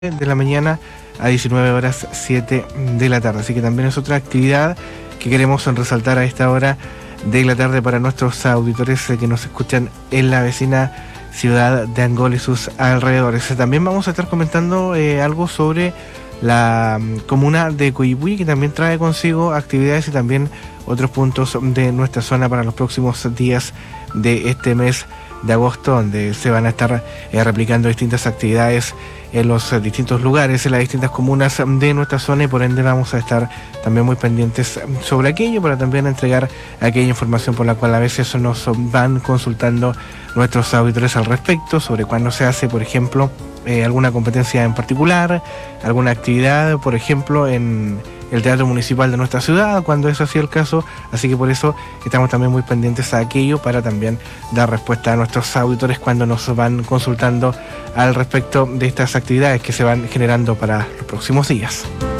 de la mañana a 19 horas 7 de la tarde. Así que también es otra actividad que queremos resaltar a esta hora de la tarde para nuestros auditores que nos escuchan en la vecina ciudad de Angol y sus alrededores. También vamos a estar comentando algo sobre la comuna de Coyipulli, que también trae consigo actividades y también otros puntos de nuestra zona para los próximos días de este mes de agosto, donde se van a estar replicando distintas actividades en los distintos lugares, en las distintas comunas de nuestra zona, y por ende vamos a estar también muy pendientes sobre aquello para también entregar aquella información por la cual a veces nos van consultando nuestros auditores al respecto, sobre cuándo se hace, por ejemplo, alguna competencia en particular, alguna actividad, por ejemplo, en el Teatro Municipal de nuestra ciudad, cuando es así el caso. Así que por eso estamos también muy pendientes a aquello para también dar respuesta a nuestros auditores cuando nos van consultando al respecto de estas actividades que se van generando para los próximos días.